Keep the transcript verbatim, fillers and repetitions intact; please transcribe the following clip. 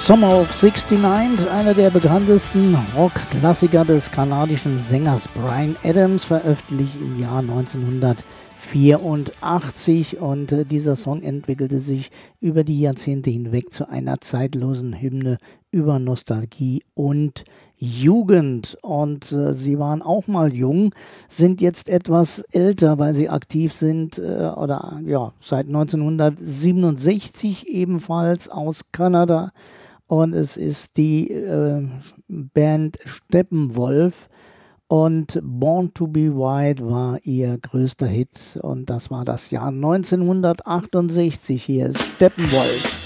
Summer of sixty-nine, einer der bekanntesten Rock-Klassiker des kanadischen Sängers Bryan Adams, veröffentlicht im Jahr neunzehnhundertvierundachtzig, und äh, dieser Song entwickelte sich über die Jahrzehnte hinweg zu einer zeitlosen Hymne über Nostalgie und Jugend. Und äh, sie waren auch mal jung, sind jetzt etwas älter, weil sie aktiv sind äh, oder ja seit neunzehnhundertsiebenundsechzig ebenfalls aus Kanada. Und es ist die äh, Band Steppenwolf, und Born to be Wild war ihr größter Hit, und das war das Jahr neunzehnhundertachtundsechzig. Hier ist Steppenwolf.